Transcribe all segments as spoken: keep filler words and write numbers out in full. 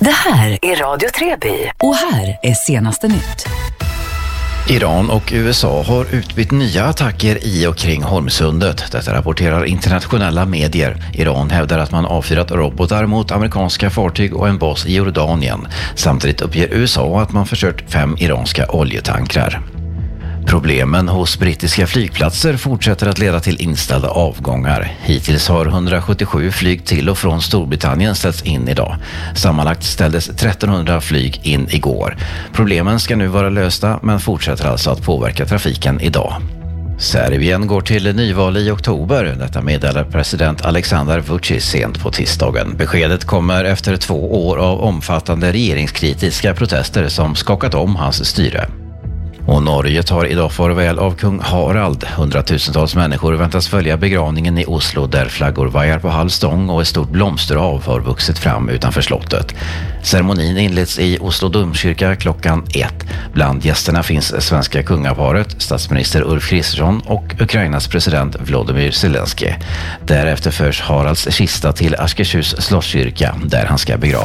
Det här är Radio Treby och här är senaste nytt. Iran och U S A har utbytt nya attacker i och kring Hormsundet. Detta rapporterar internationella medier. Iran hävdar att man avfyrat robotar mot amerikanska fartyg och en bas i Jordanien. Samtidigt uppger U S A att man förstört fem iranska oljetankrar. Problemen hos brittiska flygplatser fortsätter att leda till inställda avgångar. Hittills har hundrasjuttiosju flyg till och från Storbritannien ställts in idag. Sammanlagt ställdes trettonhundra flyg in igår. Problemen ska nu vara lösta men fortsätter alltså att påverka trafiken idag. Serbien går till nyval i oktober. Detta meddelar president Aleksandar Vučić sent på tisdagen. Beskedet kommer efter två år av omfattande regeringskritiska protester som skakat om hans styre. Och Norge tar idag farväl av kung Harald. Hundratusentals människor väntas följa begravningen i Oslo där flaggor vajar på halv stång och ett stort blomsterhav har vuxit fram utanför slottet. Ceremonin inleds i Oslo domkyrka klockan ett. Bland gästerna finns svenska kungaparet, statsminister Ulf Kristersson och Ukrainas president Volodymyr Zelensky. Därefter förs Haralds kista till Askershus slottskyrka där han ska begravas.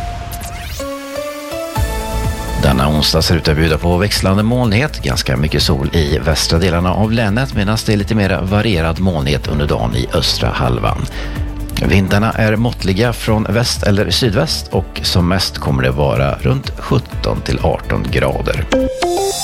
Denna onsdag ser ut att bjuda på växlande molnighet, ganska mycket sol i västra delarna av länet medan det är lite mer varierad molnighet under dagen i östra halvan. Vindarna är måttliga från väst eller sydväst och som mest kommer det vara runt sjutton till arton grader.